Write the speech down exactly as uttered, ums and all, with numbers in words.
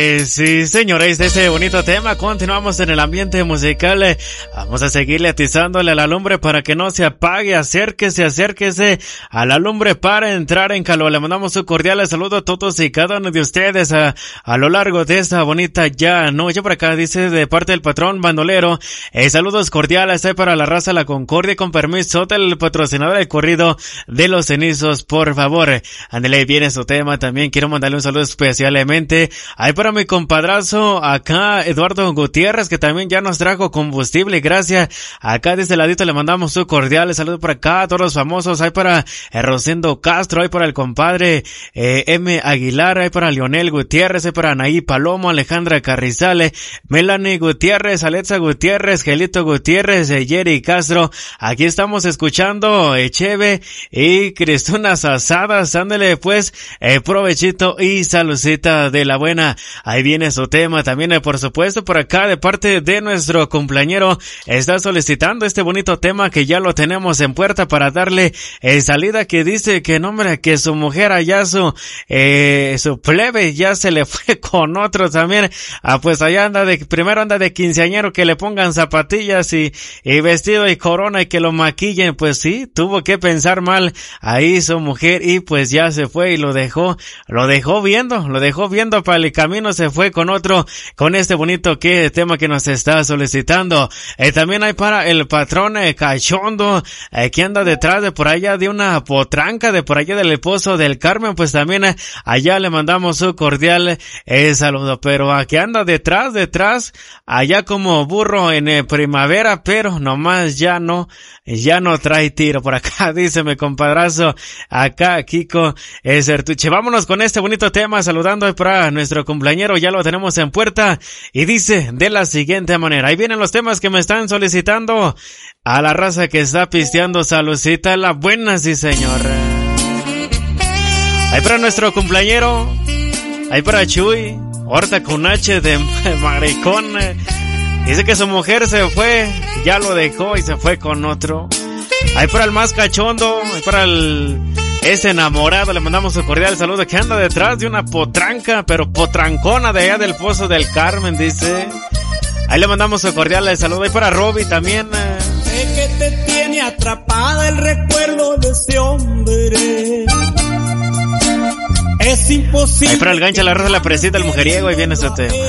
Eh, sí, señores, de ese bonito tema continuamos en el ambiente musical. Eh, vamos a seguirle atizándole a la lumbre para que no se apague. Acérquese, acérquese a la lumbre para entrar en calor. Le mandamos un cordial saludo a todos y cada uno de ustedes a, a lo largo de esta bonita ya noche. Por acá dice de parte del patrón bandolero, eh, saludos cordiales eh, para la raza La Concordia, con permiso del patrocinador del corrido de los cenizos, por favor. Ándale, viene su tema. También quiero mandarle un saludo especialmente ahí para mi compadrazo acá, Eduardo Gutiérrez, que también ya nos trajo combustible. Gracias. Acá de este ladito le mandamos un cordial saludo por acá a todos los famosos. Hay para eh, Rosendo Castro, hay para el compadre eh, M. Aguilar, hay para Leonel Gutiérrez, hay para Anaí Palomo, Alejandra Carrizales, Melanie Gutiérrez, Alexa Gutiérrez, Gelito Gutiérrez, eh, Jerry Castro. Aquí estamos escuchando eh, Cheve y Cristunas Asadas. Ándele pues, eh, provechito y saludcita de la buena. Ahí viene su tema. También, eh, por supuesto, por acá de parte de nuestro cumpleañero está solicitando este bonito tema que ya lo tenemos en puerta para darle eh, salida, que dice que no, hombre, que su mujer allá, su, eh, su plebe ya se le fue con otro también. Ah, pues allá anda de, primero anda de quinceañero, que le pongan zapatillas y, y vestido y corona y que lo maquillen. Pues sí, tuvo que pensar mal ahí su mujer y pues ya se fue y lo dejó, lo dejó viendo, lo dejó viendo para el camino, se fue con otro, con este bonito que tema que nos está solicitando. Eh, también hay para el patrón eh, cachondo, eh, que anda detrás de por allá de una potranca, de por allá del Pozo del Carmen. Pues también eh, allá le mandamos su cordial eh, saludo. Pero aquí anda detrás, detrás, allá como burro en eh, primavera, pero nomás ya no, ya no trae tiro. Por acá dice mi compadrazo, acá Kiko eh, Sertuche. Vámonos con este bonito tema, saludando para nuestro cumpleañero, ya lo tenemos en puerta, y dice de la siguiente manera. Ahí vienen los temas que me están solicitando a la raza que está pisteando. Saludcita la buena, sí señor. Ahí para nuestro cumpleañero, ahí para Chuy, Horta con H de maricón. Dice que su mujer se fue, ya lo dejó y se fue con otro. Ahí para el más cachondo, ahí para el ese enamorado, le mandamos un cordial saludo, que anda detrás de una potranca, pero potrancona de allá del Pozo del Carmen, dice. Ahí le mandamos un cordial saludo. Ahí para Robbie también. Sé que te tiene atrapada el recuerdo de ese hombre. Es imposible. Ahí para el gancho, la raza, la presita, el mujeriego, ahí viene ese tema.